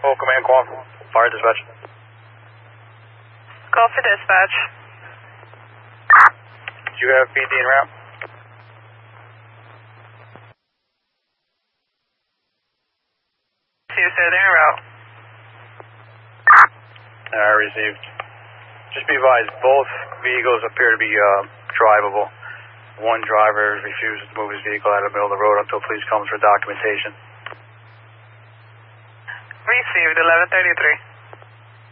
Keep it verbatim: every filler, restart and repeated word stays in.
Oh, command, call. Fire dispatch. Call for dispatch. Do you have P D en route? See you, sir. They're en route. I received. Just be advised, both vehicles appear to be uh, drivable. One driver refuses to move his vehicle out of the middle of the road until police comes for documentation. Received, eleven thirty-three.